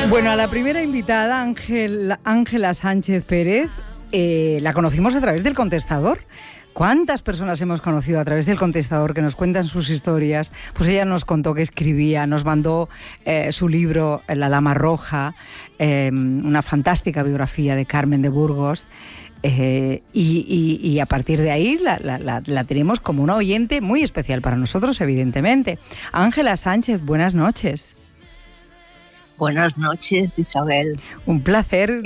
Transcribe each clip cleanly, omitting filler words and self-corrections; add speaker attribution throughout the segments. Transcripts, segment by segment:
Speaker 1: Bueno, a la primera invitada, Ángela Sánchez Pérez, la conocimos a través del Contestador. ¿Cuántas personas hemos conocido a través del Contestador que nos cuentan sus historias? Pues ella nos contó que escribía, nos mandó su libro La Dama Roja, una fantástica biografía de Carmen de Burgos. Y a partir de ahí la tenemos como una oyente muy especial para nosotros, evidentemente. Ángela Sánchez, buenas noches.
Speaker 2: Buenas noches, Isabel.
Speaker 1: Un placer.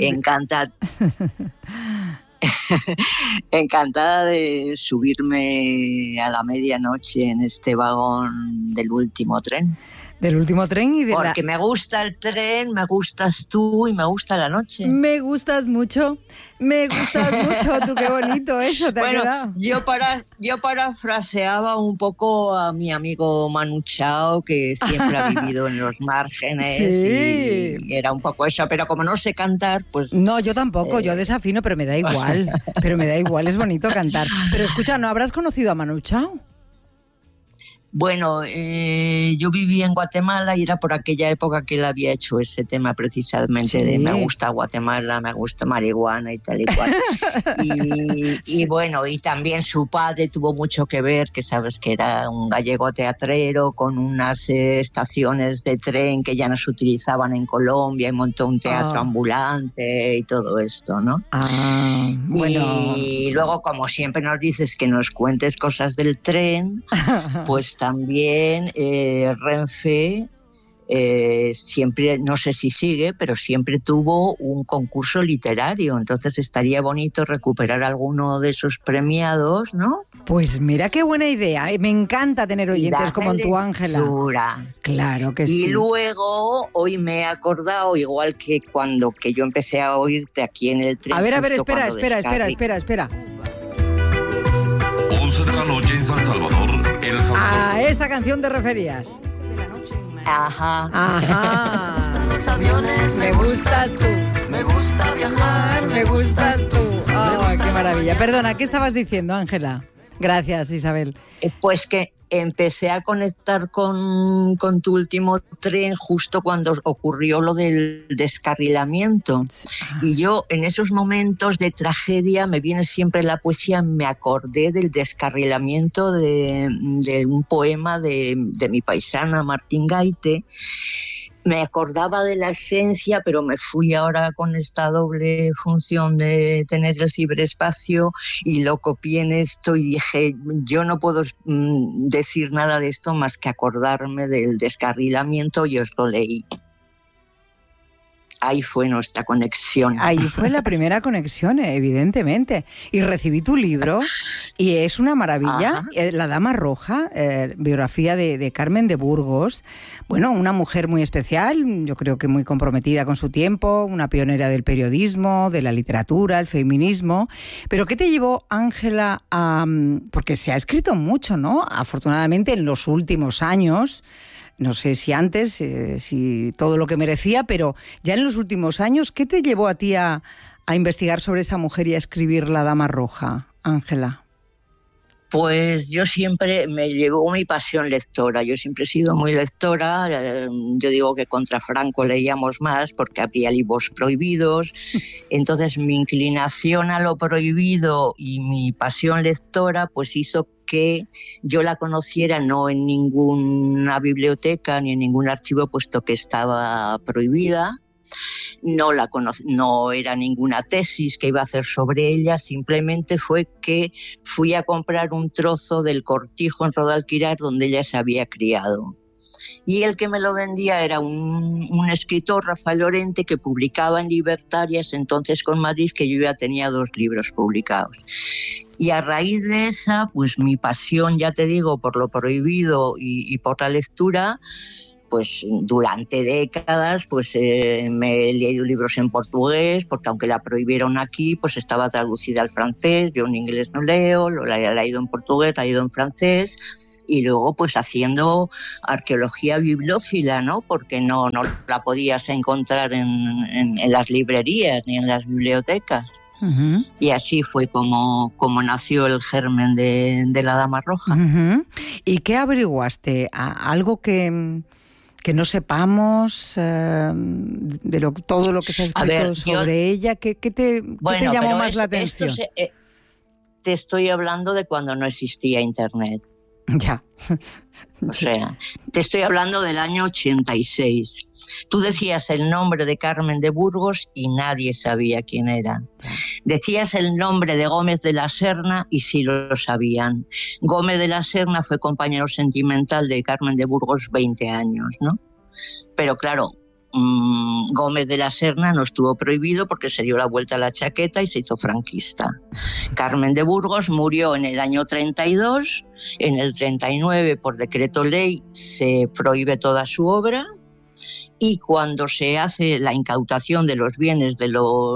Speaker 2: Encantada de subirme a la medianoche en este vagón del último tren.
Speaker 1: Del último tren y de
Speaker 2: Porque me gusta el tren, me gustas tú y me gusta la noche.
Speaker 1: Me gustas mucho, tú, qué bonito eso te ha quedado.
Speaker 2: Yo parafraseaba un poco a mi amigo Manu Chao, que siempre ha vivido en los márgenes, sí. Y era un poco eso, pero como no sé cantar, pues...
Speaker 1: No, yo tampoco, yo desafino, pero me da igual, es bonito cantar. Pero escucha, ¿no habrás conocido a Manu Chao?
Speaker 2: Bueno, yo viví en Guatemala y era por aquella época que él había hecho ese tema precisamente de me gusta Guatemala, me gusta marihuana y tal y cual. Y bueno, y también su padre tuvo mucho que ver, que sabes que era un gallego teatrero con unas estaciones de tren que ya no se utilizaban en Colombia y montó un teatro ambulante y todo esto, ¿no?
Speaker 1: Bueno.
Speaker 2: Y luego, como siempre nos dices que nos cuentes cosas del tren, pues también Renfe siempre, no sé si sigue, pero siempre tuvo un concurso literario, entonces estaría bonito recuperar alguno de esos premiados, ¿no?
Speaker 1: Pues mira qué buena idea, me encanta tener oyentes como tú, Ángela. Claro que sí.
Speaker 2: Y luego, hoy me he acordado, igual que cuando que yo empecé a oírte aquí en el tren.
Speaker 1: A ver, espera.
Speaker 3: 11 de la noche en San Salvador, El Salvador.
Speaker 1: A esta canción te referías.
Speaker 2: Ajá.
Speaker 4: Los aviones,
Speaker 1: me gustas tú.
Speaker 4: Me gusta viajar,
Speaker 1: me gustas tú. ¡Ay, qué maravilla! Perdona, ¿qué estabas diciendo, Ángela? Gracias, Isabel.
Speaker 2: Pues que empecé a conectar con tu último tren justo cuando ocurrió lo del descarrilamiento. Y yo, en esos momentos de tragedia, me viene siempre la poesía, me acordé del descarrilamiento de un poema de mi paisana Martín Gaite. Me acordaba de la esencia, pero me fui ahora con esta doble función de tener el ciberespacio y lo copié en esto y dije, yo no puedo decir nada de esto más que acordarme del descarrilamiento y os lo leí. Ahí fue nuestra conexión.
Speaker 1: Ahí fue la primera conexión, evidentemente. Y recibí tu libro y es una maravilla. La Dama Roja, biografía de Carmen de Burgos. Bueno, una mujer muy especial, yo creo que muy comprometida con su tiempo, una pionera del periodismo, de la literatura, el feminismo. Pero ¿qué te llevó, Ángela, a...? Porque se ha escrito mucho, ¿no? Afortunadamente en los últimos años... No sé si antes, si todo lo que merecía, pero ya en los últimos años, ¿qué te llevó a ti a investigar sobre esa mujer y a escribir La Dama Roja, Ángela?
Speaker 2: Pues yo siempre me llevó mi pasión lectora, yo siempre he sido muy lectora, yo digo que contra Franco leíamos más porque había libros prohibidos, entonces mi inclinación a lo prohibido y mi pasión lectora pues hizo que yo la conociera no en ninguna biblioteca ni en ningún archivo puesto que estaba prohibida. No era ninguna tesis que iba a hacer sobre ella, simplemente fue que fui a comprar un trozo del cortijo en Rodalquirar donde ella se había criado. Y el que me lo vendía era un escritor, Rafael Lorente, que publicaba en Libertarias, entonces con Madrid, que yo ya tenía 2 libros publicados. Y a raíz de esa, pues mi pasión, ya te digo, por lo prohibido y por la lectura, pues durante décadas pues me he leído libros en portugués, porque aunque la prohibieron aquí, pues estaba traducida al francés, yo en inglés no leo, lo he leído en portugués, lo he leído en francés, y luego pues haciendo arqueología bibliófila, ¿no? Porque no la podías encontrar en las librerías ni en las bibliotecas. Uh-huh. Y así fue como nació el germen de La Dama Roja.
Speaker 1: Uh-huh. ¿Y qué averiguaste? ¿Algo que que no sepamos de todo lo que se ha escrito sobre ella? ¿Qué te llamó más la atención?
Speaker 2: Te estoy hablando de cuando no existía Internet.
Speaker 1: Ya.
Speaker 2: O sea, te estoy hablando del año 86. Tú decías el nombre de Carmen de Burgos y nadie sabía quién era. Decías el nombre de Gómez de la Serna y sí lo sabían. Gómez de la Serna fue compañero sentimental de Carmen de Burgos 20 años, ¿no? Pero claro, Gómez de la Serna no estuvo prohibido porque se dio la vuelta a la chaqueta y se hizo franquista. Carmen de Burgos murió en el año 32, en el 39 por decreto ley se prohíbe toda su obra y cuando se hace la incautación de los bienes de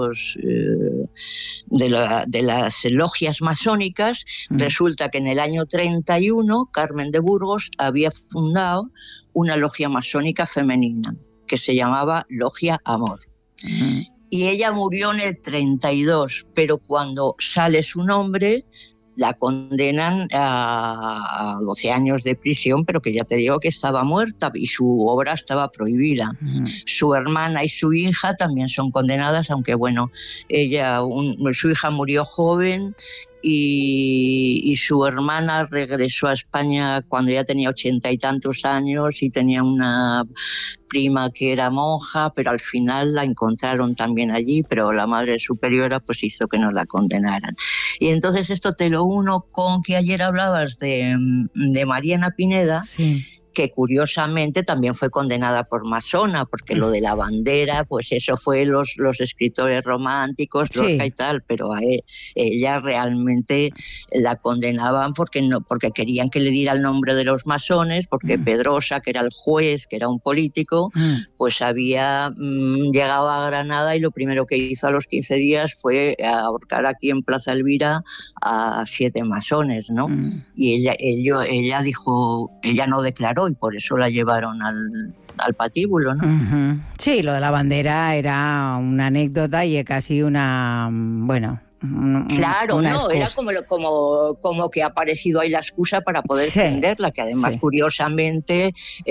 Speaker 2: las logias masónicas, resulta que en el año 31 Carmen de Burgos había fundado una logia masónica femenina que se llamaba Logia Amor. Y ella murió en el 32, pero cuando sale su nombre la condenan a 12 años de prisión, pero que ya te digo que estaba muerta y su obra estaba prohibida. Su hermana y su hija también son condenadas, aunque bueno, su hija murió joven y su hermana regresó a España cuando ya tenía 80 y tantos años y tenía una prima que era monja, pero al final la encontraron también allí, pero la Madre Superiora pues hizo que no la condenaran. Y entonces esto te lo uno con que ayer hablabas de Mariana Pineda, sí, que curiosamente también fue condenada por masona, porque lo de la bandera, pues eso fue los escritores románticos, sí, Lorca y tal, pero a ella realmente la condenaban porque querían que le diera el nombre de los masones, porque Pedrosa, que era el juez, que era un político, pues había llegado a Granada y lo primero que hizo a los 15 días fue ahorcar aquí en Plaza Elvira a 7 masones, ¿no? Y ella dijo, ella no declaró, y por eso la llevaron al patíbulo, ¿no?
Speaker 1: Sí, lo de la bandera era una anécdota y casi una, bueno...
Speaker 2: Claro, no, era como que ha aparecido ahí la excusa para poder defenderla, que además, sí, curiosamente,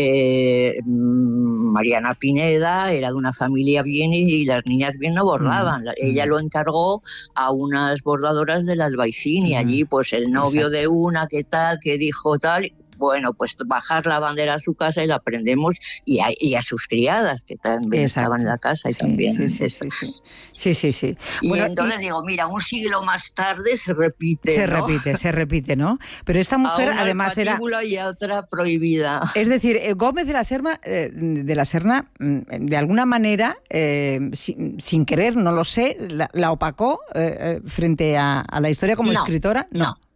Speaker 2: Mariana Pineda era de una familia bien y las niñas bien no bordaban. Ella lo encargó a unas bordadoras del Albaicín y allí pues el novio de una que dijo tal... Bueno, pues bajar la bandera a su casa y la prendemos y a sus criadas que también estaban en la casa y también.
Speaker 1: Sí.
Speaker 2: Y bueno, entonces digo, mira, un siglo más tarde se repite.
Speaker 1: Se repite, ¿no? Pero esta mujer además era...
Speaker 2: y otra prohibida.
Speaker 1: Es decir, Gómez de la Serna, de alguna manera, sin querer, no lo sé, la opacó frente a la historia como escritora.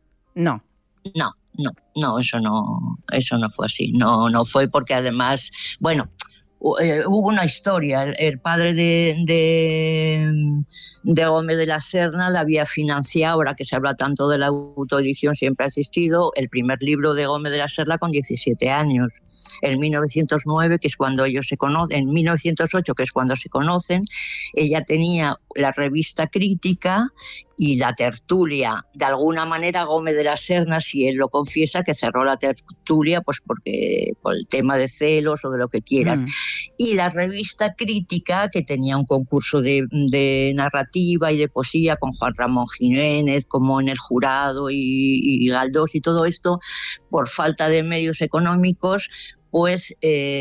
Speaker 2: No, eso no fue así. No fue porque además, bueno, hubo una historia. El padre de Gómez de la Serna la había financiado, ahora que se habla tanto de la autoedición, siempre ha existido, el primer libro de Gómez de la Serna con 17 años. En 1909, que es cuando ellos se conocen, en 1908, que es cuando se conocen, ella tenía la revista Crítica y la tertulia. De alguna manera Gómez de la Serna, si él lo confiesa, que cerró la tertulia pues porque por el tema de celos o de lo que quieras. Y la revista Crítica, que tenía un concurso de narrativa y de poesía con Juan Ramón Jiménez como en el jurado y Galdós y todo esto, por falta de medios económicos, pues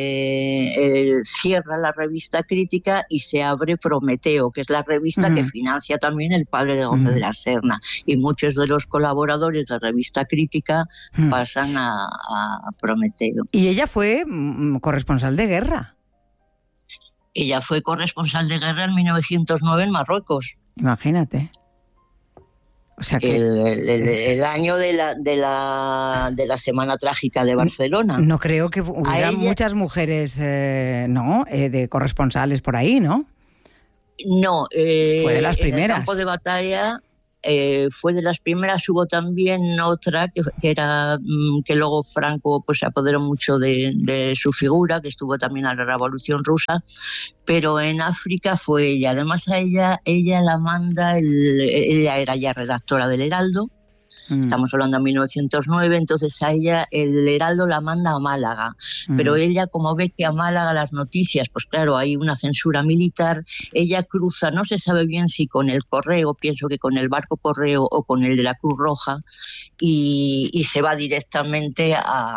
Speaker 2: cierra la revista Crítica y se abre Prometeo, que es la revista que financia también el padre de Gómez de la Serna. Y muchos de los colaboradores de la revista Crítica pasan a Prometeo.
Speaker 1: Y ella fue corresponsal de guerra.
Speaker 2: Ella fue corresponsal de guerra en 1909 en Marruecos.
Speaker 1: Imagínate. O sea que
Speaker 2: el año de la Semana Trágica de Barcelona.
Speaker 1: No creo que hubiera muchas mujeres, de corresponsales por ahí, ¿no?
Speaker 2: No.
Speaker 1: Fue de las primeras.
Speaker 2: En el campo de batalla fue de las primeras. Hubo también otra que era que luego Franco pues se apoderó mucho de su figura, que estuvo también a la Revolución Rusa, pero en África fue ella. Además a ella la manda, ella era ya redactora del Heraldo, Estamos hablando de 1909, entonces a ella el Heraldo la manda a Málaga, pero ella, como ve que a Málaga las noticias, pues claro, hay una censura militar, ella cruza, no se sabe bien si con el correo, pienso que con el barco correo o con el de la Cruz Roja, y se va directamente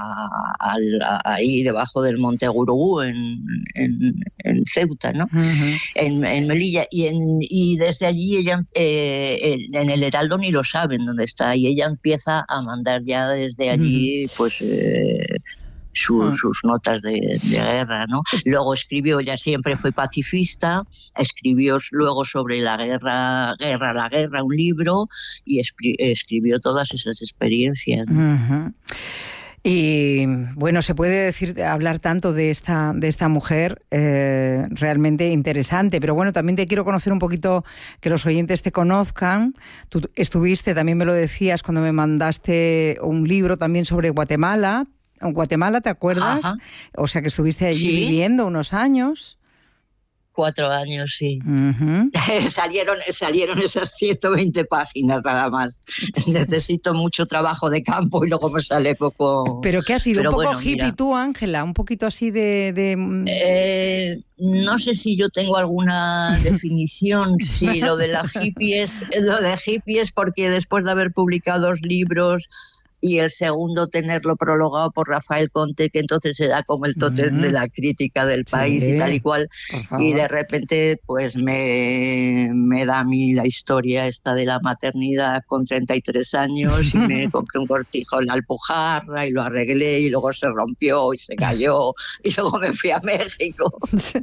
Speaker 2: ahí debajo del Monte Gurugú, en Ceuta, ¿no? En Melilla, y desde allí ella, en el Heraldo ni lo saben dónde está, y ella empieza a mandar ya desde allí, pues... sus notas de guerra, ¿no? Luego escribió, ella siempre fue pacifista, escribió luego sobre la guerra, un libro, y escribió todas esas experiencias, ¿no?
Speaker 1: Y bueno, se puede hablar tanto de esta mujer, realmente interesante, pero bueno, también te quiero conocer un poquito, que los oyentes te conozcan. Tú estuviste, también me lo decías cuando me mandaste un libro también sobre Guatemala. En Guatemala, ¿te acuerdas?
Speaker 2: Ajá.
Speaker 1: O sea, que estuviste allí viviendo unos años.
Speaker 2: 4 años, sí. Salieron esas 120 páginas nada más. Necesito mucho trabajo de campo y luego me sale poco.
Speaker 1: ¿Pero qué ha sido? ¿Un poco
Speaker 2: bueno,
Speaker 1: hippie
Speaker 2: mira,
Speaker 1: tú, Ángela? ¿Un poquito así de...?
Speaker 2: No sé si yo tengo alguna definición, si lo de hippie es porque después de haber publicado 2 libros y el segundo tenerlo prologado por Rafael Conte, que entonces era como el tótem de la crítica del país y tal y cual, y de repente pues me da a mí la historia esta de la maternidad con 33 años y me compré un cortijo en la Alpujarra y lo arreglé y luego se rompió y se cayó y luego me fui a México.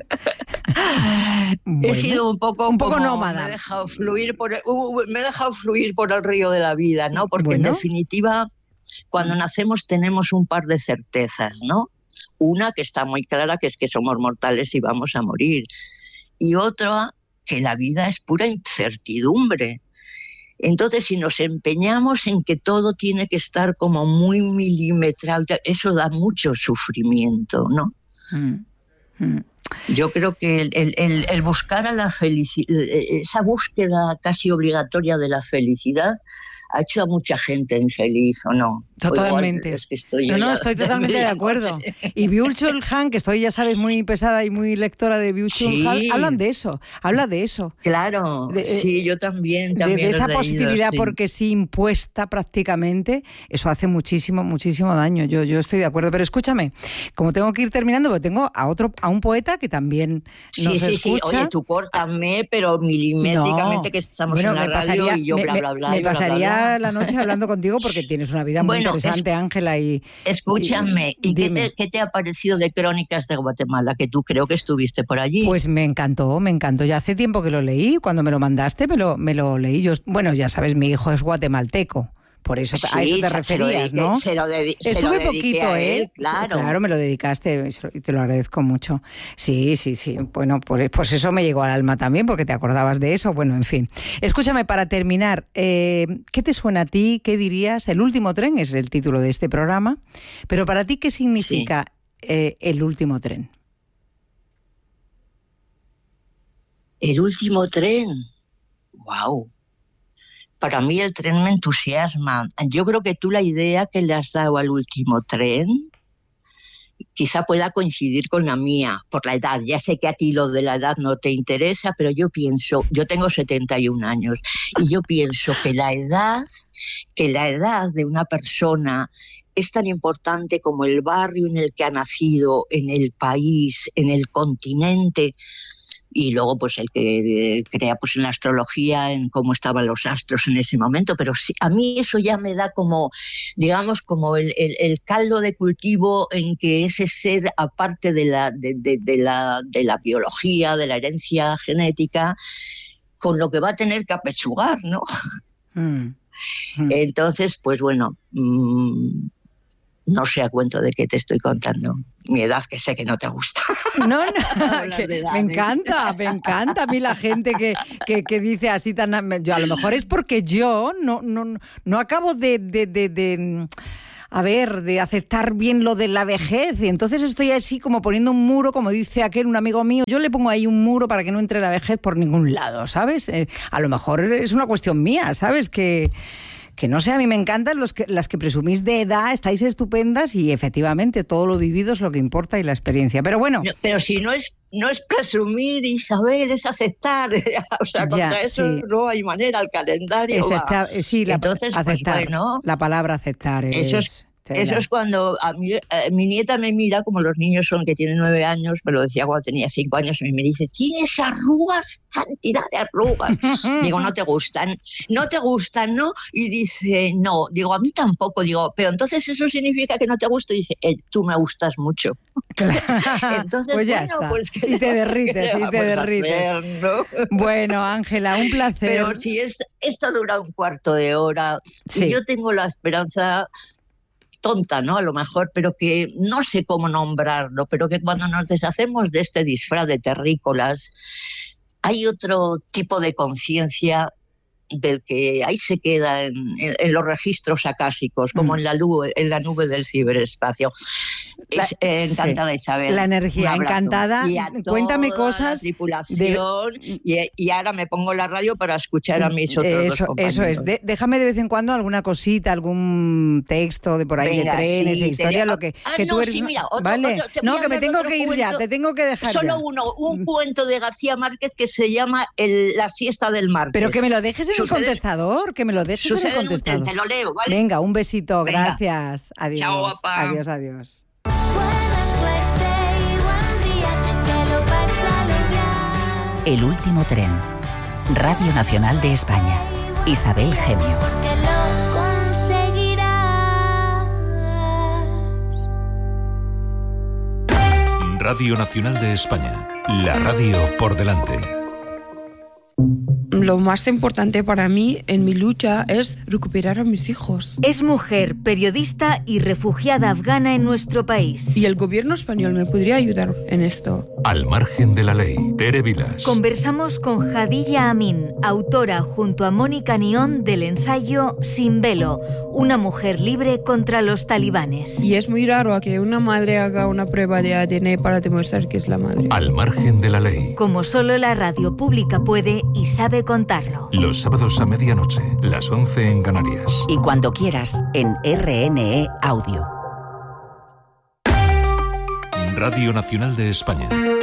Speaker 2: He sido un poco nómada. Me he dejado fluir por el río de la vida, ¿no? Porque en definitiva, cuando nacemos tenemos un par de certezas, ¿no? Una que está muy clara, que es que somos mortales y vamos a morir. Y otra, que la vida es pura incertidumbre. Entonces, si nos empeñamos en que todo tiene que estar como muy milimetrado, eso da mucho sufrimiento, ¿no? Yo creo que el buscar a la felicidad, esa búsqueda casi obligatoria de la felicidad, ha hecho a mucha gente infeliz, ¿o no?
Speaker 1: Totalmente.
Speaker 2: Es que estoy
Speaker 1: estoy totalmente de acuerdo. Y Byung-Chul Han, que estoy, ya sabes, muy pesada y muy lectora de Byung-Chul Han, habla de eso.
Speaker 2: Claro, sí, yo también
Speaker 1: de esa
Speaker 2: leído,
Speaker 1: positividad,
Speaker 2: sí.
Speaker 1: porque sí, impuesta prácticamente, eso hace muchísimo, muchísimo daño. Yo estoy de acuerdo, pero escúchame, como tengo que ir terminando, porque tengo a un poeta que también nos escucha. Sí,
Speaker 2: oye, tú córtame, pero milimétricamente, que estamos en la radio y yo bla.
Speaker 1: Me pasaría la noche hablando contigo porque tienes una vida muy interesante, Ángela.
Speaker 2: Escúchame, ¿y qué te ha parecido de Crónicas de Guatemala? Que tú creo que estuviste por allí.
Speaker 1: Pues me encantó. Ya hace tiempo que lo leí. Cuando me lo mandaste me lo leí. Bueno, ya sabes, mi hijo es guatemalteco. Por eso, a eso te referías, ¿no? Estuve poquito,
Speaker 2: a él, claro.
Speaker 1: Me lo dedicaste y te lo agradezco mucho. Sí. Bueno, pues eso me llegó al alma también, porque te acordabas de eso. Bueno, en fin. Escúchame, para terminar, ¿qué te suena a ti? ¿Qué dirías? El último tren es el título de este programa. Pero para ti, ¿qué significa el último tren?
Speaker 2: El último tren. ¡Wow! Para mí el tren me entusiasma. Yo creo que tú la idea que le has dado al último tren quizá pueda coincidir con la mía, por la edad. Ya sé que a ti lo de la edad no te interesa, pero yo tengo 71 años, y yo pienso que la edad de una persona es tan importante como el barrio en el que ha nacido, en el país, en el continente. Y luego pues el que crea pues en la astrología, en cómo estaban los astros en ese momento, pero sí, a mí eso ya me da como, digamos, como el caldo de cultivo en que ese ser, aparte de la biología, de la herencia genética, con lo que va a tener que apechugar, ¿no? Entonces, pues bueno, no sé a cuento de qué te estoy contando. Mi edad, que sé que no te gusta.
Speaker 1: No, me encanta. A mí la gente que dice así tan... Yo, a lo mejor es porque yo no acabo de aceptar bien lo de la vejez. Y entonces estoy así como poniendo un muro, como dice un amigo mío. Yo le pongo ahí un muro para que no entre la vejez por ningún lado, ¿sabes? A lo mejor es una cuestión mía, ¿sabes? Que Que no sé, a mí me encantan las que presumís de edad, estáis estupendas y efectivamente todo lo vivido es lo que importa y la experiencia. Pero bueno...
Speaker 2: No, pero si no es presumir, Isabel, es aceptar. O sea, contra eso no hay manera, el calendario
Speaker 1: sí,
Speaker 2: entonces,
Speaker 1: aceptar,
Speaker 2: pues bueno,
Speaker 1: la palabra aceptar
Speaker 2: Eso es cuando a mí, mi nieta me mira, como los niños son que tienen 9 años, me lo decía cuando tenía 5 años, y me dice, ¿tienes arrugas? Cantidad de arrugas. Digo, ¿no te gustan? ¿No te gustan, no? Y dice, no. Digo, a mí tampoco. Digo, pero entonces eso significa que no te gusto. Y dice, tú me gustas mucho. Entonces,
Speaker 1: pues ya está. Pues, y te derrites,
Speaker 2: hacer, ¿no?
Speaker 1: Bueno, Ángela, un placer.
Speaker 2: Pero si esto dura un cuarto de hora, y yo tengo la esperanza... tonta, ¿no? A lo mejor, pero que no sé cómo nombrarlo, pero que cuando nos deshacemos de este disfraz de terrícolas, hay otro tipo de conciencia del que ahí se queda en los registros acásicos, como en la nube del ciberespacio. Encantada, Isabel.
Speaker 1: La energía, encantada. Cuéntame cosas.
Speaker 2: La tripulación, y ahora me pongo la radio para escuchar a mis otros dos compañeros.
Speaker 1: Eso es. Déjame de vez en cuando alguna cosita, algún texto de por ahí, de trenes, de historia, lo que tú eres.
Speaker 2: Sí, mira,
Speaker 1: ¿vale? No, que me tengo que ir ya, te tengo que dejar
Speaker 2: Solo
Speaker 1: ya.
Speaker 2: un cuento de García Márquez que se llama La siesta del martes.
Speaker 1: Pero que me lo dejes en el contestador, que me lo dejes en el contestador.
Speaker 2: Te lo leo, ¿vale?
Speaker 1: Venga, un besito, gracias. Adiós.
Speaker 2: Chao, guapa.
Speaker 1: Adiós.
Speaker 5: El último tren. Radio Nacional de España. Isabel Gemio.
Speaker 3: Radio Nacional de España. La radio por delante.
Speaker 6: Lo más importante para mí en mi lucha es recuperar a mis hijos.
Speaker 7: Es mujer, periodista y refugiada afgana en nuestro país.
Speaker 6: Y el gobierno español me podría ayudar en esto.
Speaker 3: Al margen de la ley. Tere Vilas.
Speaker 7: Conversamos con Hadilla Amin, autora junto a Mónica Nión del ensayo Sin velo, una mujer libre contra los talibanes.
Speaker 6: Y es muy raro que una madre haga una prueba de ADN para demostrar que es la madre.
Speaker 3: Al margen de la ley.
Speaker 7: Como solo la radio pública puede y sabe contarlo.
Speaker 3: Los sábados a medianoche, las 11 en Canarias.
Speaker 5: Y cuando quieras, en RNE Audio.
Speaker 3: Radio Nacional de España.